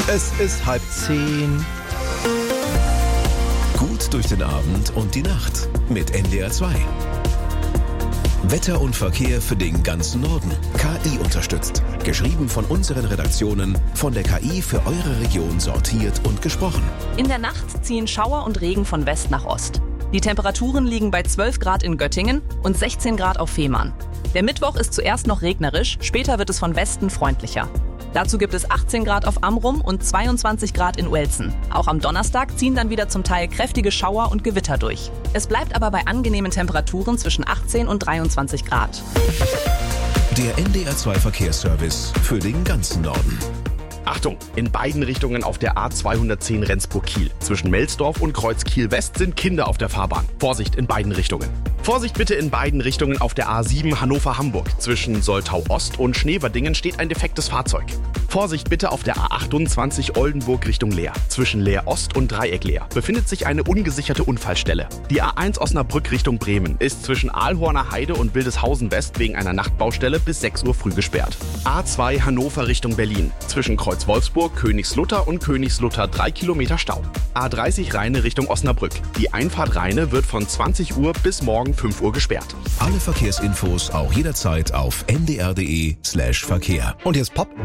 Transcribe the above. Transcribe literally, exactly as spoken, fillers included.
Es ist halb zehn. Gut durch den Abend und die Nacht mit N D R zwei. Wetter und Verkehr für den ganzen Norden. K I unterstützt. Geschrieben von unseren Redaktionen, von der K I für eure Region sortiert und gesprochen. In der Nacht ziehen Schauer und Regen von West nach Ost. Die Temperaturen liegen bei zwölf Grad in Göttingen und sechzehn Grad auf Fehmarn. Der Mittwoch ist zuerst noch regnerisch, später wird es von Westen freundlicher. Dazu gibt es achtzehn Grad auf Amrum und zweiundzwanzig Grad in Uelzen. Auch am Donnerstag ziehen dann wieder zum Teil kräftige Schauer und Gewitter durch. Es bleibt aber bei angenehmen Temperaturen zwischen achtzehn und dreiundzwanzig Grad. Der N D R zwei Verkehrsservice für den ganzen Norden. Achtung, in beiden Richtungen auf der A zweihundertzehn Rendsburg-Kiel. Zwischen Melsdorf und Kreuz Kiel-West sind Kinder auf der Fahrbahn. Vorsicht in beiden Richtungen. Vorsicht bitte in beiden Richtungen auf der A sieben Hannover-Hamburg. Zwischen Soltau-Ost und Schneverdingen steht ein defektes Fahrzeug. Vorsicht bitte auf der A achtundzwanzig Oldenburg Richtung Leer. Zwischen Leer-Ost und Dreieck-Leer befindet sich eine ungesicherte Unfallstelle. Die A eins Osnabrück Richtung Bremen ist zwischen Aalhorner Heide und Wildeshausen-West wegen einer Nachtbaustelle bis sechs Uhr früh gesperrt. A zwei Hannover Richtung Berlin. Zwischen Kreuz Wolfsburg, Königslutter und Königslutter drei Kilometer Stau. A dreißig Rheine Richtung Osnabrück. Die Einfahrt Rheine wird von zwanzig Uhr bis morgen fünf Uhr gesperrt. Alle Verkehrsinfos auch jederzeit auf n d r punkt d e slash Verkehr. Und jetzt Pop.